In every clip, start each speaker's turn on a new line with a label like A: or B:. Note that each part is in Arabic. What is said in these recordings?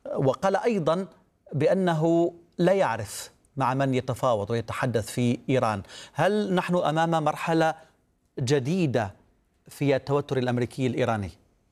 A: وقال أيضا بأنه لا يعرف مع من يتفاوض ويتحدث في إيران. هل نحن أمام مرحلة جديدة في التوتر الأمريكي الإيراني؟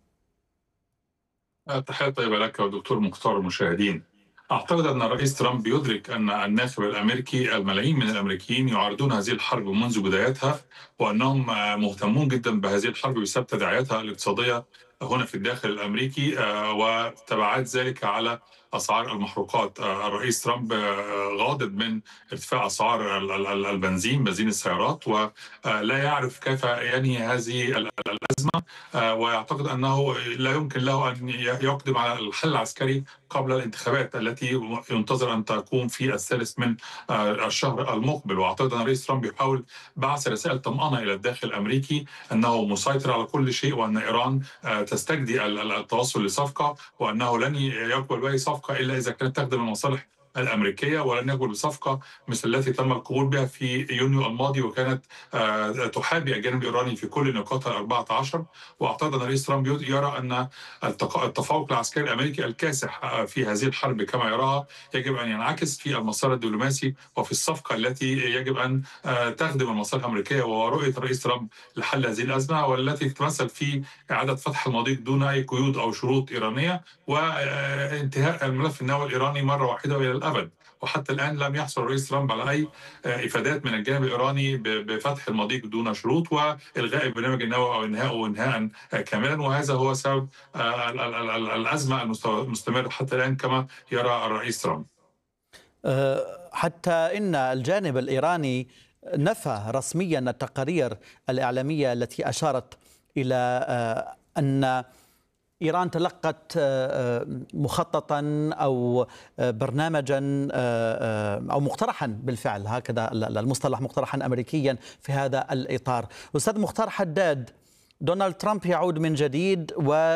B: تحية طيبة لك ودكتور مختار المشاهدين. أعتقد أن الرئيس ترامب يدرك أن الناخب الأمريكي الملايين من الأمريكيين يعارضون هذه الحرب منذ بدايتها، وأنهم مهتمون جدا بهذه الحرب بسبب تداعياتها الاقتصادية هنا في الداخل الأمريكي وتبعات ذلك على أسعار المحروقات. الرئيس ترامب غاضب من ارتفاع أسعار بنزين السيارات، ولا يعرف كيف ينهي هذه الأزمة. ويعتقد أنه لا يمكن له أن يقدم على الحل العسكري قبل الانتخابات التي ينتظر أن تكون في الثالث من الشهر المقبل. وأعتقد أن الرئيس ترامب يحاول بعث رسائل طمأنة إلى الداخل الأمريكي أنه مسيطر على كل شيء، وأن إيران تستجدي التوصل لصفقة، وأنه لن يقبل بأي صفقة إلا إذا كانت تخدم المصالح الأمريكية، ولن يقبل بصفقة مثل التي تم القبول بها في يونيو الماضي، وكانت تحابي الجانب الإيراني في كل نقاطها 14. واعتقد ان الرئيس ترامب يرى ان التفوق العسكري الامريكي الكاسح في هذه الحرب كما يراها يجب ان ينعكس في المسار الدبلوماسي وفي الصفقه التي يجب ان تخدم المصالح الامريكيه، ورؤيه الرئيس ترامب لحل هذه الازمه، والتي تتمثل في اعاده فتح المضيق دون اي قيود او شروط ايرانيه، وانتهاء الملف النووي الايراني مره واحده والى الابد. وحتى الان لم يحصل الرئيس ترامب على اي افادات من الجانب الايراني بفتح المضيق دون شروط والغاء البرنامج النووي او انهائه انهاء كاملا، وهذا هو سبب الازمه المستمره حتى الان كما يرى الرئيس ترامب.
A: حتى إن الجانب الإيراني نفى رسميا التقارير الإعلامية التي أشارت إلى أن إيران تلقت مخططا أو برنامجا أو مقترحا، بالفعل هكذا المصطلح، مقترحا أمريكيا في هذا الإطار. أستاذ مختار حداد، دونالد ترامب يعود من جديد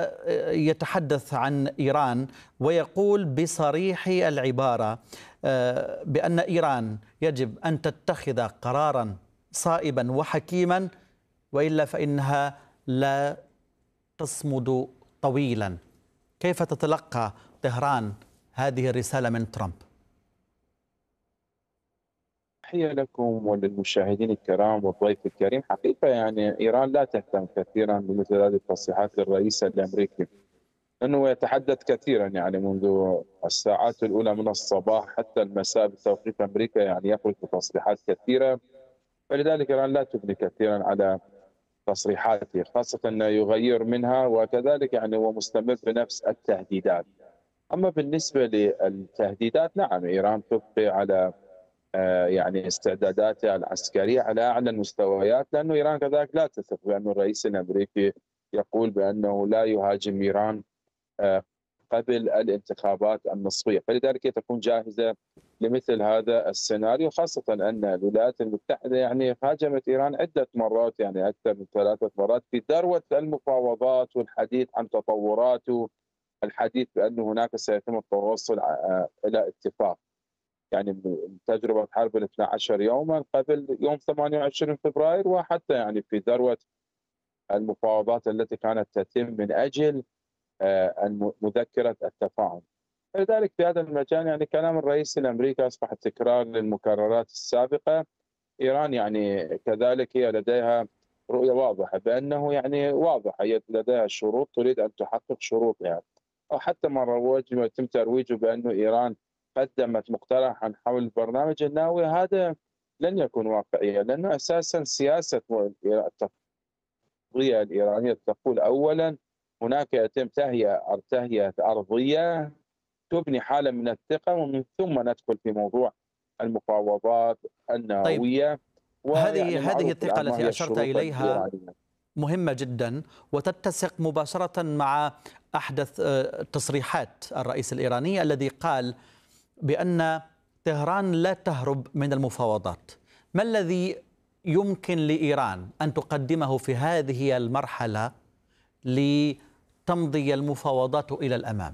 A: ويتحدث عن إيران ويقول بصريح العبارة بأن إيران يجب أن تتخذ قرارا صائبا وحكيما، وإلا فإنها لا تصمد طويلا. كيف تتلقى طهران هذه الرسالة من ترامب؟
C: تحية لكم وللمشاهدين الكرام والضيف الكريم. حقيقة يعني إيران لا تهتم كثيرا بمثل هذه التصريحات للرئيس الأمريكي، لأنه يتحدث كثيرا يعني منذ الساعات الأولى من الصباح حتى المساء بتوقيت أمريكا، يعني يخرج بتصريحات كثيرة، فلذلك إيران لا تبني كثيرا على تصريحاته، خاصة أنه يغير منها، وكذلك يعني هو مستمر بنفس التهديدات. أما بالنسبة للتهديدات، نعم إيران تبقي على يعني استعداداتها العسكرية على أعلى المستويات، لأنه إيران كذلك لا تثق بأن الرئيس الأمريكي يقول بأنه لا يهاجم إيران قبل الانتخابات النصفية، فلذلك تكون جاهزة لمثل هذا السيناريو، خاصة أن الولايات المتحدة يعني هاجمت إيران عدة مرات، يعني أكثر من 3 مرات في ذروة المفاوضات والحديث عن تطورات، والحديث بأن هناك سيتم التوصل إلى اتفاق. يعني تجربة حرب 12 يوما قبل يوم 28 فبراير، وحتى يعني في ذروة المفاوضات التي كانت تتم من أجل مذكرة التفاهم. لذلك في هذا المجال يعني كلام الرئيس الأمريكي أصبح تكرار للمكررات السابقة. إيران يعني كذلك هي لديها رؤية واضحة بأنه يعني واضح هي لديها شروط تريد أن تحقق شروطها، أو حتى ما روج ويتم ترويجه بأنه إيران قدمت مقترحا حول البرنامج النووي، هذا لن يكون واقعيا، لأنه أساسا سياسة التغذية الإيرانية تقول أولا هناك يتم تهيئة أرضية تبني حالة من الثقة، ومن ثم ندخل في موضوع المفاوضات
A: طيب،
C: النووية. ويعني
A: هذه
C: معروف
A: الثقة
C: الآن ما
A: التي
C: هي
A: أشرت
C: الشروط
A: إليها
C: الإيرانية.
A: مهمة جدا، وتتسق مباشرة مع أحدث تصريحات الرئيس الإيراني الذي قال بأن طهران لا تهرب من المفاوضات. ما الذي يمكن لإيران أن تقدمه في هذه المرحلة لتمضي المفاوضات إلى الأمام؟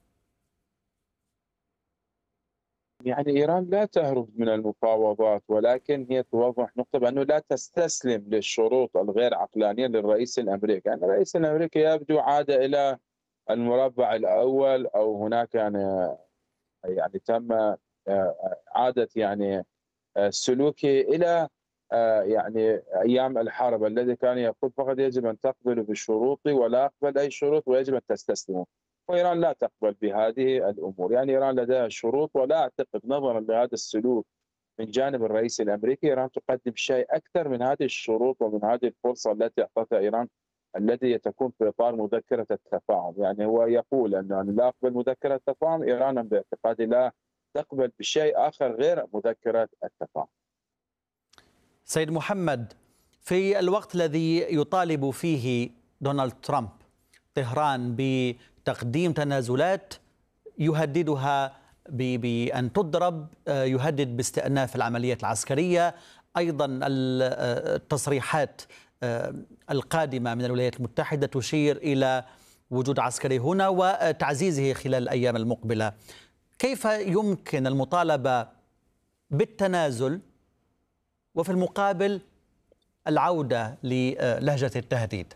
C: يعني إيران لا تهرب من المفاوضات، ولكن هي توضح نقطة بأنه لا تستسلم للشروط الغير عقلانية للرئيس الأمريكي. يعني الرئيس الأمريكي يبدو عاد إلى المربع الأول، أو هناك يعني تم إعادة يعني سلوكه إلى يعني أيام الحرب، الذي كان يقول فقط يجب أن تقبلوا بشروطي ولا أقبل أي شروط ويجب أن تستسلموا. وإيران لا تقبل بهذه الأمور، يعني إيران لديها شروط، ولا أعتقد نظرا لهذا السلوك من جانب الرئيس الأمريكي إيران تقدم شيء أكثر من هذه الشروط ومن هذه الفرصة التي أعطتها إيران، الذي تكون في إطار مذكرة التفاهم. يعني هو يقول أنه أنا لا أقبل مذكرة التفاهم، إيران باعتقادي لا تقبل بشيء آخر غير مذكرة التفاهم.
A: سيد محمد، في الوقت الذي يطالب فيه دونالد ترامب طهران بتقديم تنازلات يهددها بأن تضرب، يهدد باستئناف العمليات العسكرية، أيضا التصريحات القادمة من الولايات المتحدة تشير إلى وجود عسكري هنا وتعزيزه خلال الأيام المقبلة. كيف يمكن المطالبة بالتنازل وفي المقابل العودة للهجة التهديد؟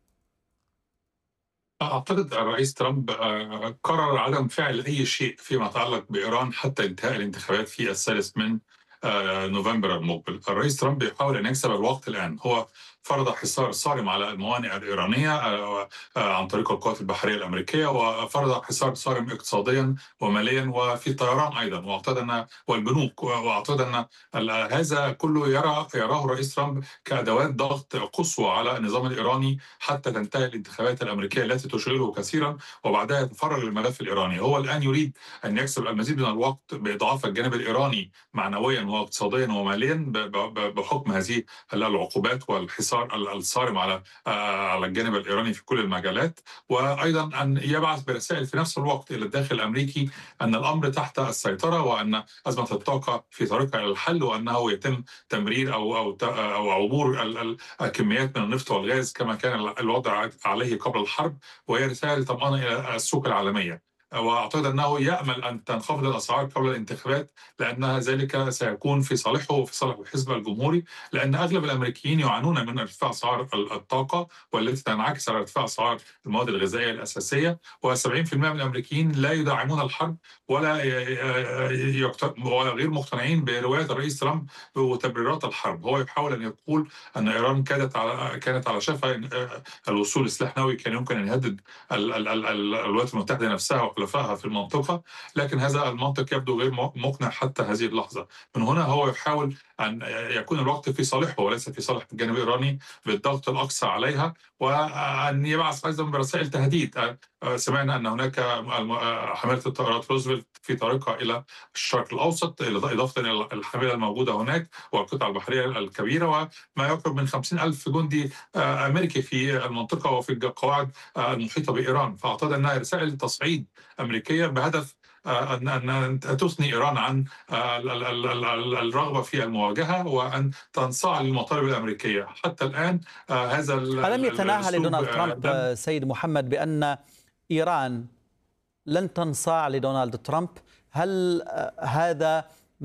B: أعتقد الرئيس ترامب قرر عدم فعل أي شيء فيما يتعلق بإيران حتى انتهاء الانتخابات في الثالث من نوفمبر المقبل. الرئيس ترامب يحاول أن يكسب الوقت الآن. هو فرض حصار صارم على الموانئ الإيرانية عن طريق القوات البحرية الأمريكية، وفرض حصار صارم اقتصاديا وماليا وفي الطيران أيضا، واعتقد أن والبنوك، واعتقد أن هذا كله يراه الرئيس ترامب كأدوات ضغط قصوى على النظام الإيراني حتى تنتهي الانتخابات الأمريكية التي تشغله كثيرا، وبعدها يتفرغ للملف الإيراني. هو الآن يريد أن يكسب المزيد من الوقت بإضعاف الجانب الإيراني معنويا واقتصاديا وماليا بحكم هذه العقوبات والحصار الصارم على الجانب الإيراني في كل المجالات، وأيضا أن يبعث برسائل في نفس الوقت إلى الداخل الأمريكي أن الأمر تحت السيطرة، وأن أزمة الطاقة في طريقها إلى الحل، وأنه يتم تمرير أو عبور الكميات من النفط والغاز كما كان الوضع عليه قبل الحرب، وهي رسالة طمأنة إلى السوق العالمية. واعتقد انه يامل ان تنخفض الاسعار قبل الانتخابات، لان ذلك سيكون في صالحه وفي صالح الحزب الجمهوري، لان اغلب الامريكيين يعانون من ارتفاع اسعار الطاقه والتي تنعكس على ارتفاع اسعار المواد الغذائيه الاساسيه، و70% من الامريكيين لا يدعمون الحرب ولا غير مقتنعين بروايه الرئيس ترامب وتبريرات الحرب. هو يحاول ان يقول ان ايران كانت على شفا الوصول لسلاح نووي كان يمكن ان يهدد الولايات المتحده نفسها وحلفائها في المنطقه، لكن هذا المنطق يبدو غير مقنع حتى هذه اللحظه. من هنا هو يحاول ان يكون الوقت في صالحه وليس في صالح الجانب الايراني بالضغط الاقصى عليها، وان يبعث ايضا برسائل تهديد. سمعنا ان هناك حامله الطائرات روزفلت في طريقها الى الشرق الاوسط، اضافه الى الحامله الموجوده هناك والقطع البحريه الكبيره، وما يقرب من 50,000 جندي امريكي في المنطقه وفي القواعد المحيطه بايران. فاعتقد انها رسائل تصعيد امريكيه بهدف ان تثني ايران عن الرغبه في المواجهه وان تنصاع للمطالب الامريكيه. حتى الان هذا
A: ألم يتناهى لدونالد ترامب سيد محمد بأن إيران لن تنصاع لدونالد ترامب؟ هل هذا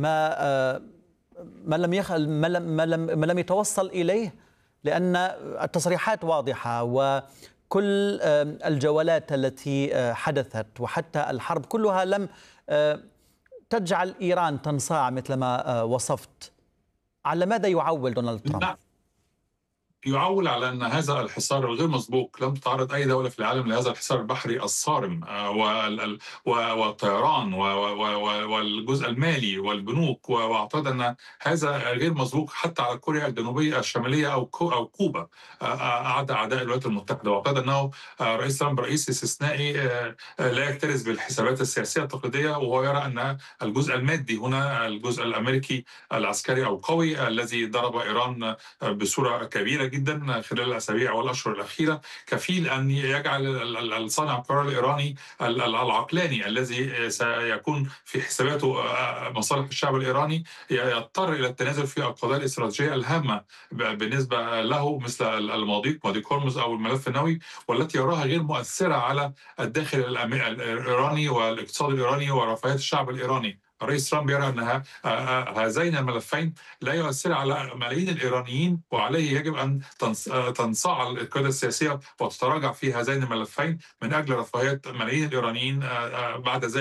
A: ما لم يتوصل إليه؟ لأن التصريحات واضحة وكل الجولات التي حدثت وحتى الحرب كلها لم تجعل إيران تنصاع مثل ما وصفت. على ماذا يعول دونالد ترامب؟
B: يعول على أن هذا الحصار الغير مسبوق لم تتعرض أي دولة في العالم لهذا الحصار البحري الصارم، والطيران والجزء المالي والبنوك، واعتقد أن هذا غير مسبوق حتى على كوريا الجنوبية الشمالية أو كوبا أعداء الولايات المتحدة. واعتقد أنه رئيس ترامب رئيس استثنائي لا يكترث بالحسابات السياسية التقليدية، وهو يرى أن الجزء المادي هنا الجزء الأمريكي العسكري أو القوي الذي ضرب إيران بصورة كبيرة جدا خلال الأسابيع والأشهر الأخيرة كفيل أن يجعل صانع القرار الإيراني العقلاني الذي سيكون في حساباته مصالح الشعب الإيراني يضطر إلى التنازل في القضايا الاستراتيجية الهامة بالنسبة له، مثل مضيق هرمز أو الملف النووي، والتي يراها غير مؤثرة على الداخل الإيراني والاقتصاد الإيراني ورفاهية الشعب الإيراني. الرئيس ترامب يرى أن هذين الملفين لا يؤثر على ملايين الإيرانيين، وعليه يجب أن تنصاع القيادة السياسية وتتراجع في هذين الملفين من أجل رفاهية ملايين الإيرانيين بعد ذلك.